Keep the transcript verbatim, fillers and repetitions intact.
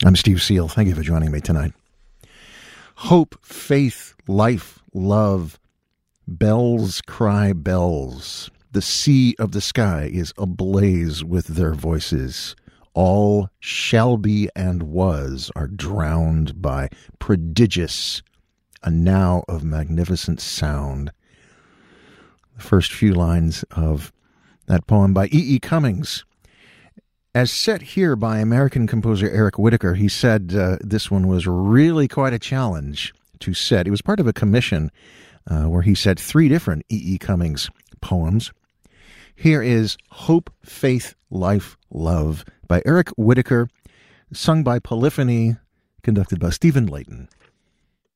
I'm Steve Seal. Thank you for joining me tonight. Hope, faith, life, love, bells cry bells. The sea of the sky is ablaze with their voices. All shall be and was are drowned by prodigious, a now of magnificent sound. The first few lines of that poem by E E. Cummings. As set here by American composer Eric Whitacre, he said uh, this one was really quite a challenge to set. It was part of a commission uh, where he set three different E E. Cummings poems. Here is Hope, Faith, Life, Love by Eric Whitacre, sung by Polyphony, conducted by Stephen Layton.